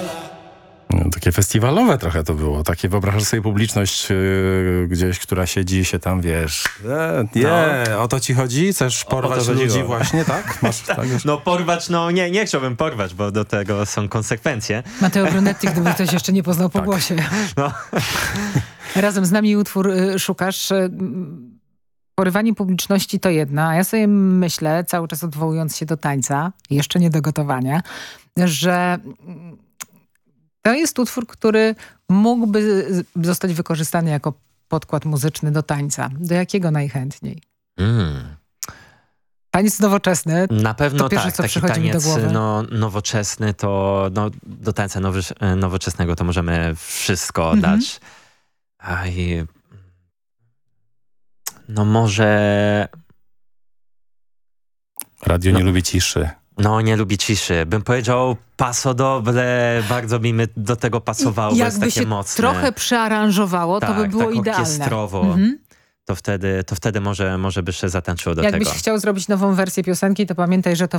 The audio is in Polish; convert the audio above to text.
No, takie festiwalowe trochę to było. Takie, wyobrażasz sobie publiczność gdzieś, która siedzi się tam, wiesz, o to ci chodzi? Chcesz porwać ludzi właśnie, tak? Masz, tak no porwać, nie chciałbym porwać, bo do tego są konsekwencje. Matteo Brunetti, gdyby ktoś jeszcze nie poznał po głosie. No. Razem z nami utwór szukasz. Porywanie publiczności to jedna, a ja sobie myślę, cały czas odwołując się do tańca, jeszcze nie do gotowania, że to jest utwór, który mógłby zostać wykorzystany jako podkład muzyczny do tańca. Do jakiego najchętniej? Taniec nowoczesny. Na pewno to pierwsze, tak, co taki przychodzi mi do taniec głowy. nowoczesny, to do tańca nowoczesnego to możemy wszystko dać. No może... Radio nie lubi ciszy. No, nie lubi ciszy. Bym powiedział Paso Doble, bardzo by mi do tego pasowało, bo jest takie się mocne. Trochę przearanżowało, to by było tak idealne. orkiestrowo. To wtedy może by się zatańczyło do tego. Jakbyś chciał zrobić nową wersję piosenki, to pamiętaj, że to